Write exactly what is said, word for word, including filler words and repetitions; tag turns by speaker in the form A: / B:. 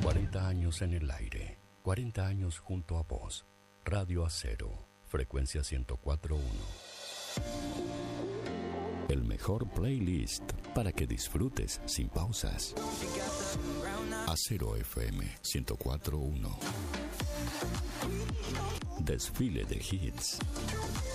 A: cuarenta años en el aire, cuarenta años junto a vos. Radio Acero, frecuencia ciento cuatro punto uno. El mejor playlist para que disfrutes sin pausas. Acero F M ciento cuatro punto uno. Desfile de hits.